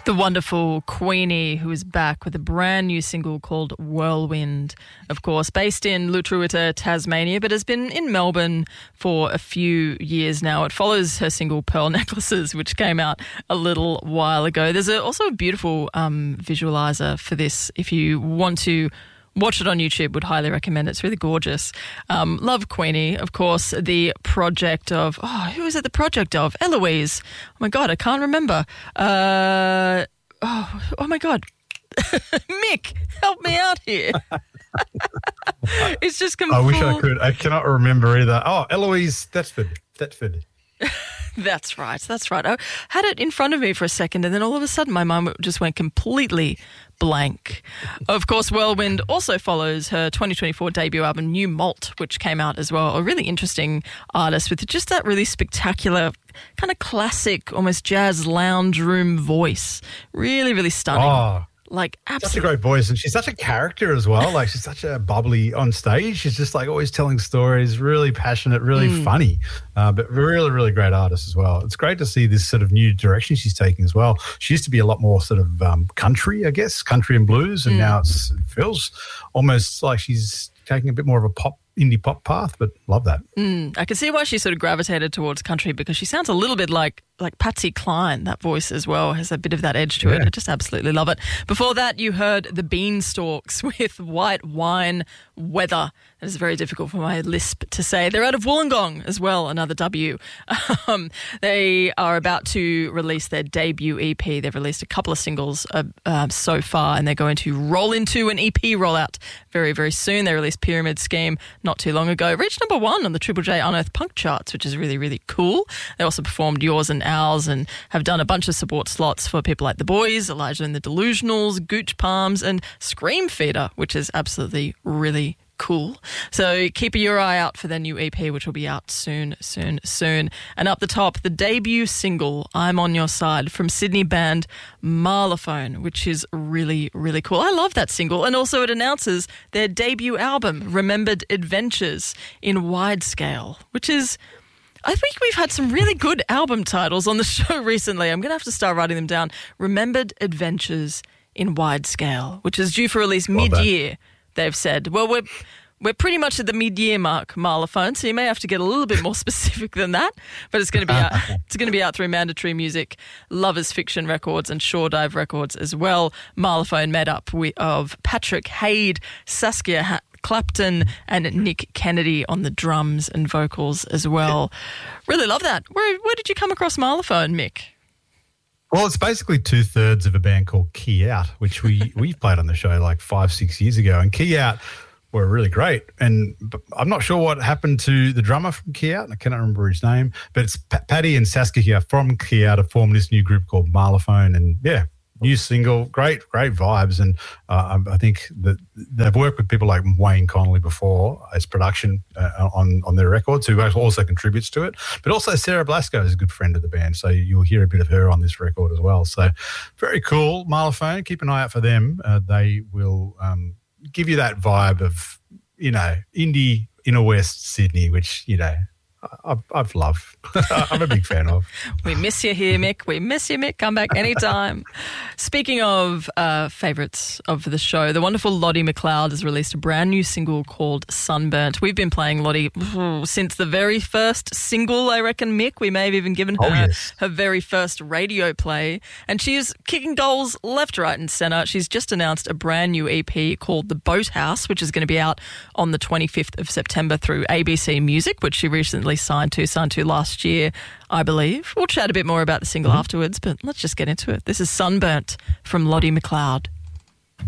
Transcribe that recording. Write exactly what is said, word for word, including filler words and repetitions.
The wonderful Queenie, who is back with a brand new single called Whirlwind, of course, based in Lutruwita, Tasmania, but has been in Melbourne for a few years now. It follows her single Pearl Necklaces, which came out a little while ago. There's a, also a beautiful um, visualizer for this if you want to watch it on YouTube. Would highly recommend it. It's really gorgeous. Um, love Queenie, of course, the project of, oh, who is it the project of? Eloise. Oh my God, I can't remember. Uh, oh, oh my God. Mick, help me out here. It's just complete. I wish I could. I cannot remember either. Oh, Eloise Thetford. Thetford. That's right. That's right. I had it in front of me for a second and then all of a sudden my mind just went completely blank. Of course, Whirlwind also follows her twenty twenty-four debut album, New Malt, which came out as well. A really interesting artist with just that really spectacular, kind of classic, almost jazz lounge room voice. Really, really stunning. Oh. Like, absolutely. Such a great voice, and she's such a character as well. Like, she's such a bubbly on stage. She's just like always telling stories, really passionate, really mm. funny, uh, but really, really great artist as well. It's great to see this sort of new direction she's taking as well. She used to be a lot more sort of um, country, I guess, country and blues, and mm. now it's, it feels almost like she's taking a bit more of a pop, indie pop path, but love that. Mm, I can see why she sort of gravitated towards country because she sounds a little bit like like Patsy Cline. That voice as well has a bit of that edge to yeah. it. I just absolutely love it. Before that, you heard the Beanstalks with White Wine Weather. That is very difficult for my lisp to say. They're out of Wollongong as well, another W. Um, they are about to release their debut E P. They've released a couple of singles uh, uh, so far, and they're going to roll into an E P rollout very, very soon. They released Pyramid Scheme not too long ago. Reached number one on the Triple J Unearthed Punk charts, which is really, really cool. They also performed Yours and Ours and have done a bunch of support slots for people like The Boys, Elijah and the Delusionals, Gooch Palms and Scream Feeder, which is absolutely really cool. So keep your eye out for their new E P, which will be out soon, soon, soon. And up the top, the debut single, I'm On Your Side, from Sydney band Marlaphone, which is really, really cool. I love that single. And also it announces their debut album, Remembered Adventures, in Widescale, which is... I think we've had some really good album titles on the show recently. I'm going to have to start writing them down. Remembered Adventures in Widescale, which is due for release well mid-year, done. They've said. Well, we're we're pretty much at the mid-year mark, Marlaphone, so you may have to get a little bit more specific than that. But it's going to be out, it's going to be out through Mandatory Music, Lovers Fiction Records and Shore Dive Records as well. Marlaphone made up of Patrick Haid, Saskia ha- Clapton and Nick Kennedy on the drums and vocals as well. Really love that. Where where did you come across Marlaphone, Mick? Well, it's basically two-thirds of a band called Key Out, which we, we played on the show like five, six years ago. And Key Out were really great. And I'm not sure what happened to the drummer from Key Out, and I cannot remember his name, but it's P- Paddy and Saskia here from Key Out have formed this new group called Marlaphone. And, yeah, new single, great, great vibes. And uh, I think that they've worked with people like Wayne Connolly before as production uh, on, on their records, who also contributes to it. But also Sarah Blasco is a good friend of the band, so you'll hear a bit of her on this record as well. So very cool. Marlaphone, keep an eye out for them. Uh, they will um, give you that vibe of, you know, indie inner west Sydney, which, you know, I've, I've loved. I'm a big fan of. We miss you here, Mick. We miss you, Mick. Come back anytime. Speaking of uh, favourites of the show, the wonderful Lottie McLeod has released a brand new single called Sunburnt. We've been playing Lottie since the very first single, I reckon, Mick. We may have even given her oh, yes. her very first radio play. And she is kicking goals left, right and centre. She's just announced a brand new E P called The Boathouse, which is going to be out on the twenty-fifth of September through A B C Music, which she recently signed to, signed to last year, I believe. We'll chat a bit more about the single mm-hmm. afterwards, but let's just get into it. This is Sunburnt from Lottie McLeod.